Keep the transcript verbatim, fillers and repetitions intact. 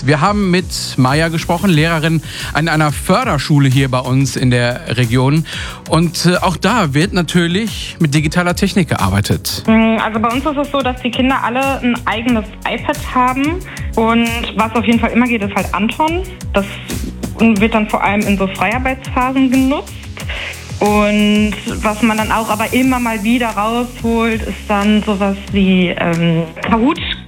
Neues. Wir haben mit Maja gesprochen, Lehrerin an einer Förderschule hier bei uns in der Region. Und äh, auch da wird natürlich mit digitaler Technik gearbeitet. Also bei uns ist es so, dass die Kinder alle ein eigenes iPad haben. Und was auf jeden Fall immer geht, ist halt Anton. Das wird dann vor allem in so Freiarbeitsphasen genutzt. Und was man dann auch aber immer mal wieder rausholt, ist dann sowas wie ähm, Kahoot